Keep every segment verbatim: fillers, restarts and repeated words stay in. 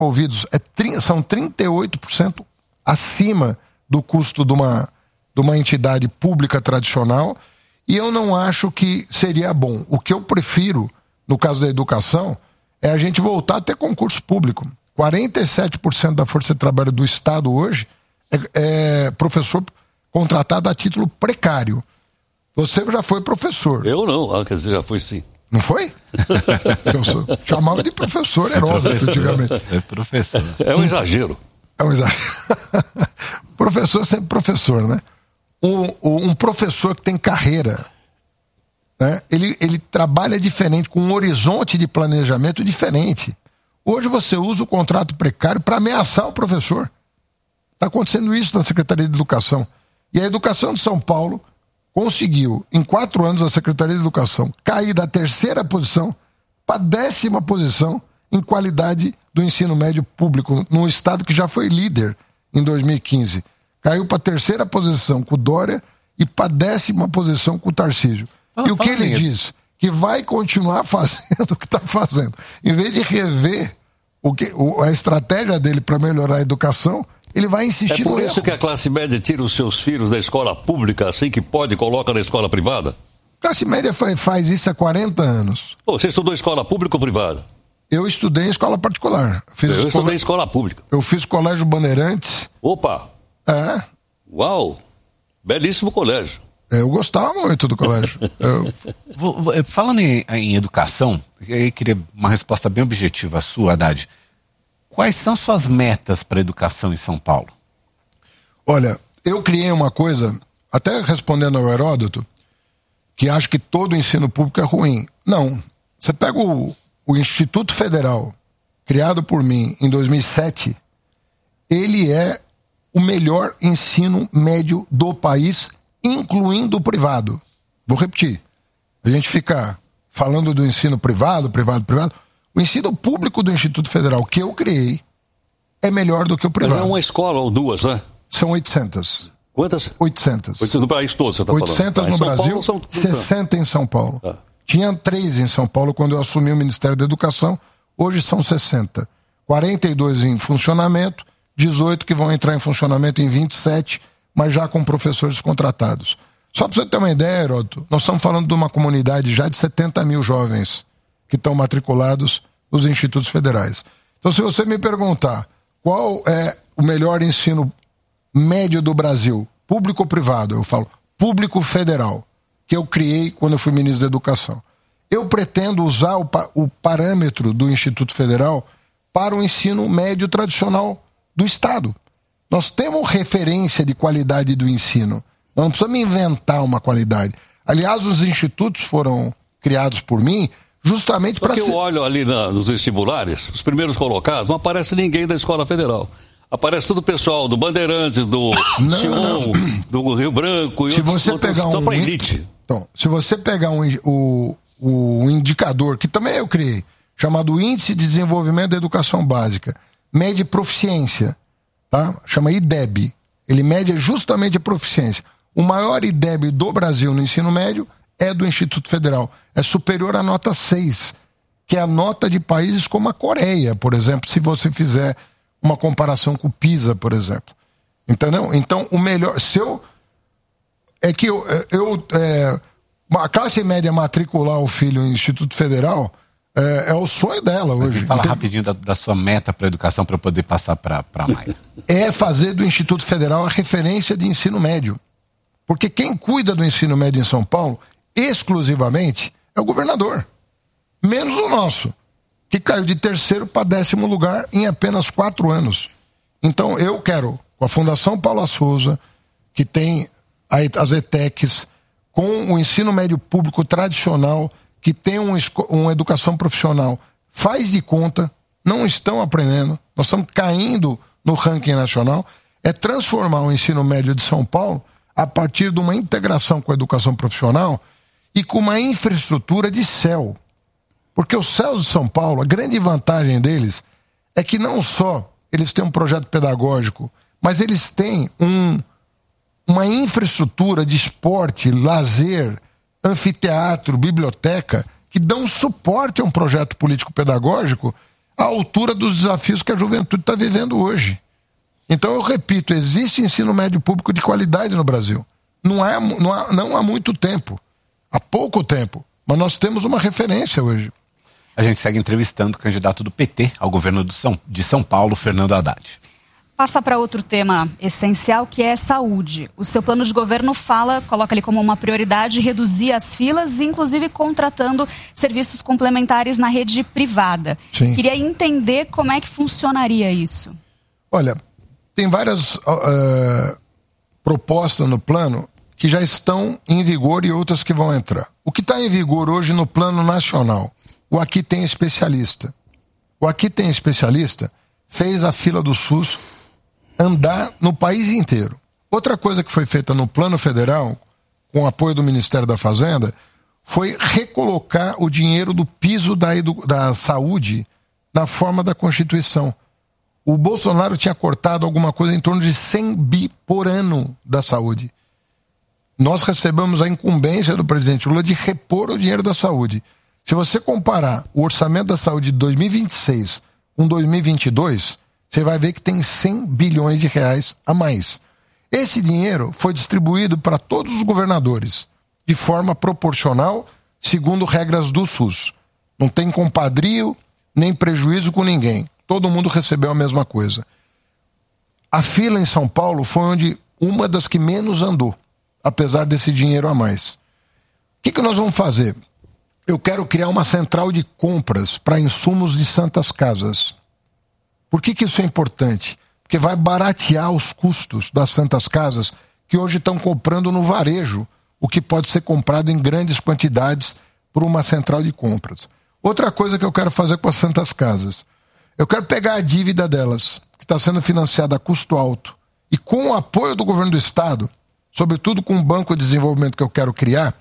envolvidos é, são trinta e oito por cento acima do custo de uma, de uma entidade pública tradicional, e eu não acho que seria bom. O que eu prefiro, no caso da educação, é a gente voltar a ter concurso público. quarenta e sete por cento da força de trabalho do Estado hoje é, é professor contratado a título precário. Você já foi professor. Eu não, ah, quer dizer, já fui sim. Não foi? Eu sou, chamava de professor Heródoto antigamente. É professor. É um exagero. É um exagero. Professor sempre professor, né? Um, um professor que tem carreira, né? ele, ele trabalha diferente, com um horizonte de planejamento diferente. Hoje você usa o contrato precário para ameaçar o professor. Está acontecendo isso na Secretaria de Educação. E a Educação de São Paulo conseguiu, em quatro anos, a Secretaria de Educação cair da terceira posição para a décima posição em qualidade do ensino médio público, num estado que já foi líder em dois mil e quinze. Caiu para a terceira posição com o Dória e para a décima posição com o Tarcísio. Ah, e o que ele isso. diz? Que vai continuar fazendo o que está fazendo. Em vez de rever o que, o, a estratégia dele para melhorar a educação, ele vai insistir no erro. É por isso que a classe média tira os seus filhos da escola pública, assim que pode, e coloca na escola privada? A classe média faz, faz isso há quarenta anos. Pô, você estudou escola pública ou privada? Eu estudei em escola particular. Fiz eu escola... estudei em escola pública. Eu fiz Colégio Bandeirantes. Opa! É. Uau! Belíssimo colégio. Eu gostava muito do colégio. eu... Falando em, em educação, eu queria uma resposta bem objetiva sua, Haddad. Quais são suas metas para a educação em São Paulo? Olha, eu criei uma coisa, até respondendo ao Heródoto, que acho que todo o ensino público é ruim. Não. Você pega o, o Instituto Federal, criado por mim em dois mil e sete, ele é o melhor ensino médio do país, incluindo o privado. Vou repetir. A gente fica falando do ensino privado, privado, privado. O ensino público do Instituto Federal que eu criei é melhor do que o privado. Mas é uma escola ou duas, né? São oitocentas. Quantas? oitocentas. oitocentas no país todo, você está falando. oitocentas no Brasil, Paulo, sessenta em São Paulo. Ah. Tinha três em São Paulo quando eu assumi o Ministério da Educação, hoje são sessenta. quarenta e dois em funcionamento, dezoito que vão entrar em funcionamento em vinte e sete, mas já com professores contratados. Só para você ter uma ideia, Heródoto, nós estamos falando de uma comunidade já de setenta mil jovens que estão matriculados nos institutos federais. Então, se você me perguntar qual é o melhor ensino médio do Brasil, público ou privado, eu falo público federal, que eu criei quando eu fui ministro da Educação. Eu pretendo usar o, pa- o parâmetro do Instituto Federal para o ensino médio tradicional do Estado. Nós temos referência de qualidade do ensino. Nós não precisamos inventar uma qualidade. Aliás, os institutos foram criados por mim justamente para... Porque ser... eu olho ali na, nos vestibulares, os primeiros colocados, não aparece ninguém da Escola Federal. Aparece todo o pessoal do Bandeirantes, do Sion, do Rio Branco e se outros, você outros, pegar um... só para elite. Então, se você pegar um, o, o indicador, que também eu criei, chamado Índice de Desenvolvimento da Educação Básica, mede proficiência, tá? Chama I D E B. Ele mede justamente a proficiência. O maior I D E B do Brasil no ensino médio é do Instituto Federal. É superior à nota seis, que é a nota de países como a Coreia, por exemplo, se você fizer uma comparação com o PISA, por exemplo. Entendeu? Então, o melhor... Se eu... É que eu... eu é, a classe média matricular o filho em Instituto Federal é, é o sonho dela hoje. Fala então, rapidinho da, da sua meta para a educação para eu poder passar para a Maia. É fazer do Instituto Federal a referência de ensino médio. Porque quem cuida do ensino médio em São Paulo, exclusivamente, é o governador. Menos o nosso, que caiu de terceiro para décimo lugar em apenas quatro anos. Então, eu quero, com a Fundação Paula Souza, que tem as E T E Cs, com o ensino médio público tradicional, que tem uma, uma educação profissional, faz de conta, não estão aprendendo, nós estamos caindo no ranking nacional, é transformar o ensino médio de São Paulo a partir de uma integração com a educação profissional e com uma infraestrutura de céu. Porque os céus de São Paulo, a grande vantagem deles é que não só eles têm um projeto pedagógico, mas eles têm um, uma infraestrutura de esporte, lazer, anfiteatro, biblioteca, que dão suporte a um projeto político-pedagógico à altura dos desafios que a juventude está vivendo hoje. Então, eu repito, existe ensino médio público de qualidade no Brasil. Não há, não há, não há muito tempo, há pouco tempo, mas nós temos uma referência hoje. A gente segue entrevistando o candidato do P T ao governo do São, de São Paulo, Fernando Haddad. Passa para outro tema essencial, que é saúde. O seu plano de governo fala, coloca ali como uma prioridade reduzir as filas, inclusive contratando serviços complementares na rede privada. Sim. Queria entender como é que funcionaria isso. Olha, tem várias uh, propostas no plano que já estão em vigor e outras que vão entrar. O que está em vigor hoje no plano nacional, o Aqui Tem Especialista. O Aqui Tem Especialista fez a fila do SUS andar no país inteiro. Outra coisa que foi feita no plano federal, com o apoio do Ministério da Fazenda, foi recolocar o dinheiro do piso da, edu- da saúde na forma da Constituição. O Bolsonaro tinha cortado alguma coisa em torno de cem bi por ano da saúde. Nós recebemos a incumbência do presidente Lula de repor o dinheiro da saúde. Se você comparar o orçamento da saúde de dois mil e vinte e seis com dois mil e vinte e dois, você vai ver que tem cem bilhões de reais a mais. Esse dinheiro foi distribuído para todos os governadores, de forma proporcional, segundo regras do SUS. Não tem compadrio, nem prejuízo com ninguém. Todo mundo recebeu a mesma coisa. A fila em São Paulo foi onde uma das que menos andou, apesar desse dinheiro a mais. O que, que nós vamos fazer? Eu quero criar uma central de compras para insumos de santas casas. Por que, que isso é importante? Porque vai baratear os custos das santas casas que hoje estão comprando no varejo, o que pode ser comprado em grandes quantidades por uma central de compras. Outra coisa que eu quero fazer com as santas casas, eu quero pegar a dívida delas, que está sendo financiada a custo alto, e com o apoio do governo do Estado, sobretudo com o Banco de Desenvolvimento que eu quero criar,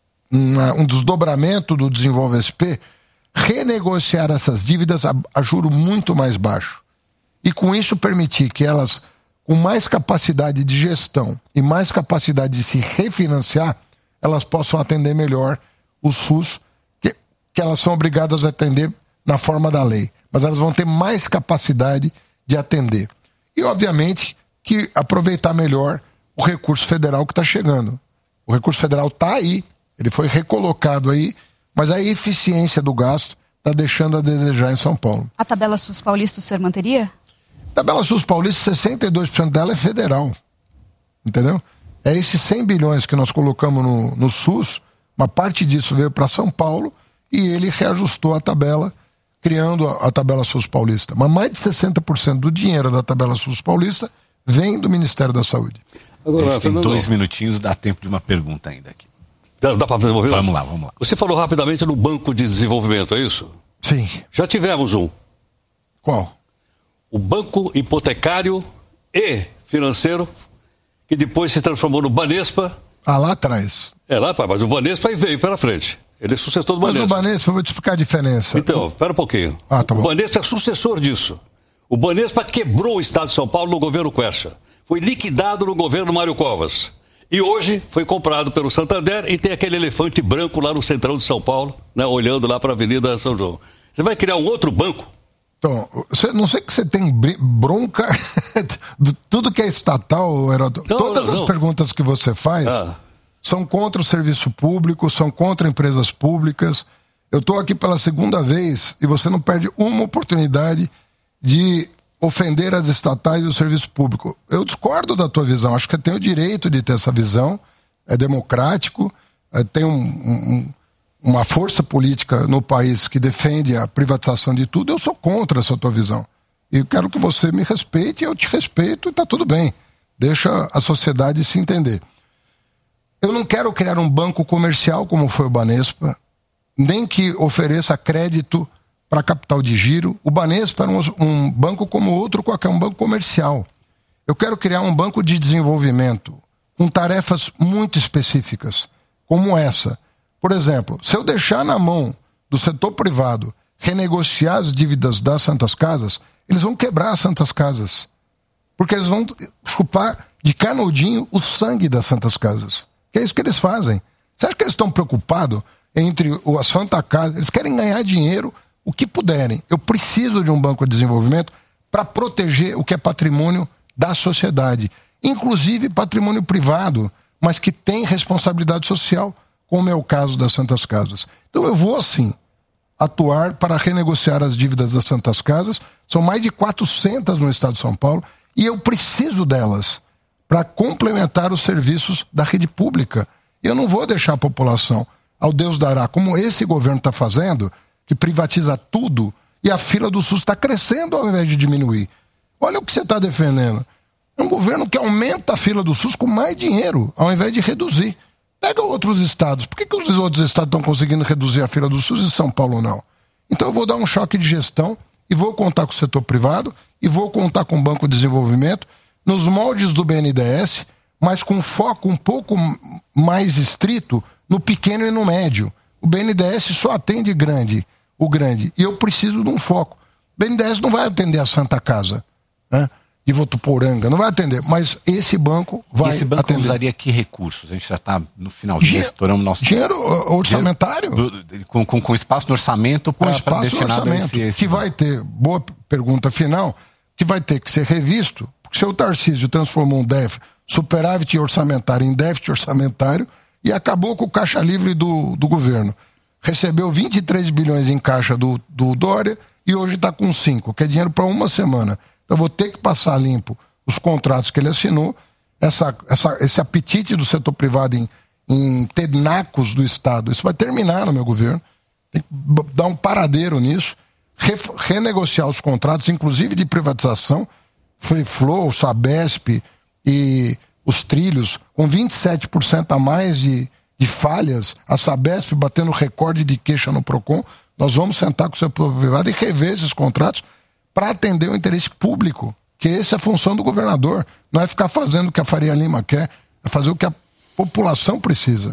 uma, um desdobramento do Desenvolve S P, renegociar essas dívidas a, a juro muito mais baixo. E com isso permitir que elas, com mais capacidade de gestão e mais capacidade de se refinanciar, elas possam atender melhor o SUS, que, que elas são obrigadas a atender na forma da lei. Mas elas vão ter mais capacidade de atender. E, obviamente, que aproveitar melhor o recurso federal que está chegando. O recurso federal está aí, ele foi recolocado aí, mas a eficiência do gasto está deixando a desejar em São Paulo. A tabela SUS paulista o senhor manteria? A tabela SUS paulista, sessenta e dois por cento dela é federal. Entendeu? É esses cem bilhões que nós colocamos no, no SUS, uma parte disso veio para São Paulo e ele reajustou a tabela, criando a, a tabela SUS paulista. Mas mais de sessenta por cento do dinheiro da tabela SUS paulista vem do Ministério da Saúde. Agora, a gente tem dois minutinhos, dá tempo de uma pergunta ainda aqui. Dá, dá para fazer uma pergunta? Vamos lá, vamos lá. Você falou rapidamente no Banco de Desenvolvimento, é isso? Sim. Já tivemos um. Qual? O Banco Hipotecário e Financeiro, que depois se transformou no Banespa. Ah, lá atrás. É, lá atrás, mas o Banespa veio pela frente. Ele é sucessor do Banespa. Mas o Banespa, eu vou te explicar a diferença. Então, espera um pouquinho. Ah, tá bom. O Banespa é sucessor disso. O Banespa quebrou o Estado de São Paulo no governo Quercia. Foi liquidado no governo Mário Covas. E hoje foi comprado pelo Santander e tem aquele elefante branco lá no centrão de São Paulo, né, olhando lá para a Avenida São João. Você vai criar um outro banco? Então, você, não sei que você tem bronca de tudo que é estatal, Heródoto. Não, Todas não, as não. perguntas que você faz Ah. são contra o serviço público, são contra empresas públicas. Eu estou aqui pela segunda vez e você não perde uma oportunidade de ofender as estatais e o serviço público. Eu discordo da tua visão, acho que você tem o direito de ter essa visão, é democrático, é, tem um, um, uma força política no país que defende a privatização de tudo. Eu sou contra essa tua visão. E eu quero que você me respeite, eu te respeito e está tudo bem. Deixa a sociedade se entender. Eu não quero criar um banco comercial como foi o Banespa, nem que ofereça crédito para capital de giro. O Banespa era um, um banco como outro qualquer, um banco comercial. Eu quero criar um banco de desenvolvimento com tarefas muito específicas, como essa. Por exemplo, se eu deixar na mão do setor privado renegociar as dívidas das Santas Casas, eles vão quebrar as Santas Casas. Porque eles vão chupar de canudinho o sangue das Santas Casas. Que é isso que eles fazem. Você acha que eles estão preocupados entre a Santa Casa? Eles querem ganhar dinheiro o que puderem. Eu preciso de um banco de desenvolvimento para proteger o que é patrimônio da sociedade, inclusive patrimônio privado, mas que tem responsabilidade social, como é o caso das Santas Casas. Então eu vou, sim, atuar para renegociar as dívidas das Santas Casas. São mais de quatrocentas no estado de São Paulo e eu preciso delas para complementar os serviços da rede pública. Eu não vou deixar a população ao Deus dará, como esse governo está fazendo, que privatiza tudo, e a fila do SUS está crescendo ao invés de diminuir. Olha o que você está defendendo. É um governo que aumenta a fila do SUS com mais dinheiro, ao invés de reduzir. Pega outros estados. Por que, que os outros estados estão conseguindo reduzir a fila do SUS e São Paulo não? Então eu vou dar um choque de gestão e vou contar com o setor privado e vou contar com o Banco de Desenvolvimento nos moldes do B N D E S, mas com foco um pouco mais estrito no pequeno e no médio. O B N D E S só atende grande, o grande, e eu preciso de um foco. O B N D E S não vai atender a Santa Casa, né, de Votuporanga, não vai atender, mas esse banco vai atender. Esse banco atender. usaria que recursos? A gente já está no final de estouramos nosso... Dinheiro orçamentário. Dinheiro, com, com, com espaço no orçamento para destinar esse, esse... Que vai ter, boa pergunta final, que vai ter que ser revisto, porque o seu Tarcísio transformou um déficit, superávit orçamentário em déficit orçamentário e acabou com o caixa livre do, do governo. Recebeu vinte e três bilhões em caixa do, do Dória e hoje está com cinco, que é dinheiro para uma semana. Então eu vou ter que passar limpo os contratos que ele assinou, essa, essa, esse apetite do setor privado em, em ter nacos do Estado. Isso vai terminar no meu governo. Tem que dar um paradeiro nisso, re, renegociar os contratos, inclusive de privatização, Free Flow, Sabesp e os trilhos, com vinte e sete por cento a mais de, de falhas, a Sabesp batendo recorde de queixa no Procon. Nós vamos sentar com o setor privado e rever esses contratos para atender o interesse público, que essa é a função do governador. Não é ficar fazendo o que a Faria Lima quer, é fazer o que a população precisa.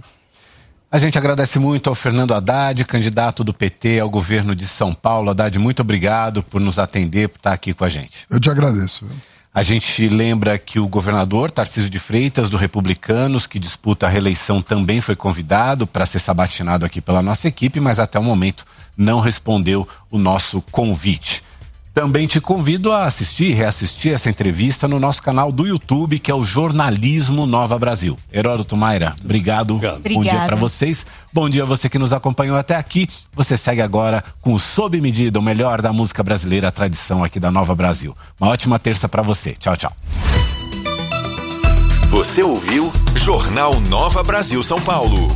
A gente agradece muito ao Fernando Haddad, candidato do P T ao governo de São Paulo. Haddad, muito obrigado por nos atender, por estar aqui com a gente. Eu te agradeço. A gente lembra que o governador Tarcísio de Freitas, do Republicanos, que disputa a reeleição, também foi convidado para ser sabatinado aqui pela nossa equipe, mas até o momento não respondeu o nosso convite. Também te convido a assistir e reassistir essa entrevista no nosso canal do YouTube, que é o Jornalismo Nova Brasil. Heródoto, Mayra, obrigado. obrigado. Bom dia para vocês. Bom dia a você que nos acompanhou até aqui. Você segue agora com o Sob Medida, o melhor da música brasileira, a tradição aqui da Nova Brasil. Uma ótima terça para você. Tchau, tchau. Você ouviu Jornal Nova Brasil São Paulo.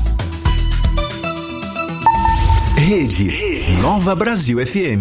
Rede, Rede. Nova Brasil F M.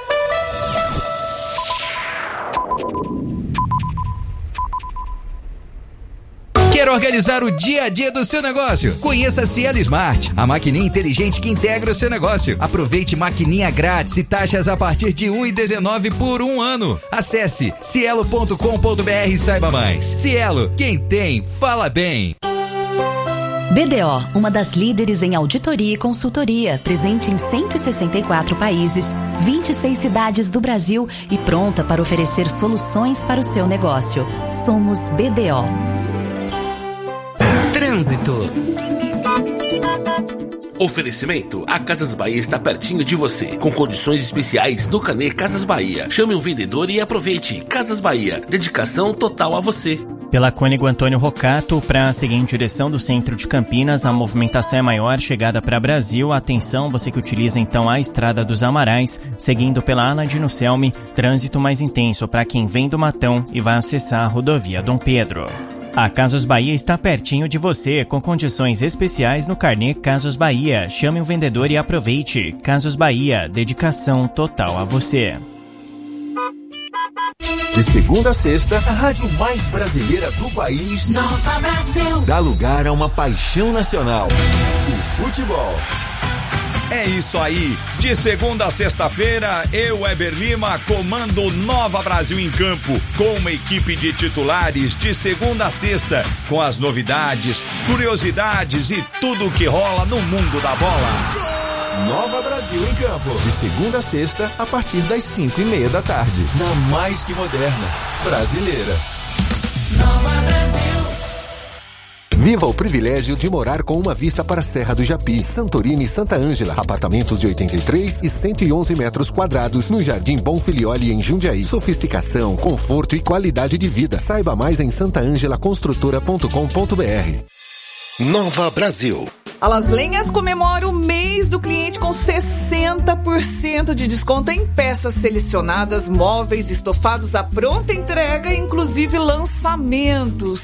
Quer organizar o dia a dia do seu negócio? Conheça a Cielo Smart, a maquininha inteligente que integra o seu negócio. Aproveite maquininha grátis e taxas a partir de um real e dezenove centavos por um ano. Acesse cielo ponto com ponto br e saiba mais. Cielo, quem tem, fala bem. B D O, uma das líderes em auditoria e consultoria, presente em cento e sessenta e quatro países, vinte e seis cidades do Brasil e pronta para oferecer soluções para o seu negócio. Somos B D O. Trânsito. Oferecimento: a Casas Bahia está pertinho de você, com condições especiais no Carnê Casas Bahia. Chame um vendedor e aproveite. Casas Bahia, dedicação total a você. Pela Cônego Antônio Rocato, para a seguinte direção do centro de Campinas, a movimentação é maior, chegada para Brasil. Atenção, você que utiliza então a Estrada dos Amarais, seguindo pela Anadino Selmi, trânsito mais intenso para quem vem do Matão e vai acessar a rodovia Dom Pedro. A Casas Bahia está pertinho de você, com condições especiais no Carnê Casas Bahia. Chame um vendedor e aproveite. Casas Bahia, dedicação total a você. De segunda a sexta, a rádio mais brasileira do país, Nova Brasil, dá lugar a uma paixão nacional: o futebol. É isso aí, de segunda a sexta-feira, eu, Weber Lima, comando Nova Brasil em campo, com uma equipe de titulares de segunda a sexta, com as novidades, curiosidades e tudo o que rola no mundo da bola. Nova Brasil em campo, de segunda a sexta, a partir das cinco e meia da tarde, na mais que moderna brasileira. Nova Brasil. Viva o privilégio de morar com uma vista para a Serra do Japi, Santorini e Santa Ângela. Apartamentos de oitenta e três e cento e onze metros quadrados no Jardim Bom Filioli, em Jundiaí. Sofisticação, conforto e qualidade de vida. Saiba mais em santa angela construtora ponto com ponto b r. Nova Brasil. A Las Lenhas comemora o mês do cliente com sessenta por cento de desconto em peças selecionadas, móveis, estofados à pronta entrega, inclusive lançamentos.